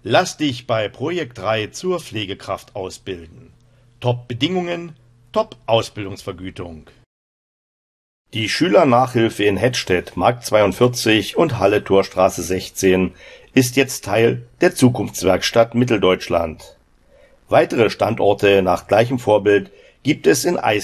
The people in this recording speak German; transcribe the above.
Lass dich bei Projekt 3 zur Pflegekraft ausbilden. Top-Bedingungen, Top-Ausbildungsvergütung. Die Schülernachhilfe in Hettstedt, Markt 42 und Halle-Torstraße 16 ist jetzt Teil der Zukunftswerkstatt Mitteldeutschland. Weitere Standorte nach gleichem Vorbild gibt es in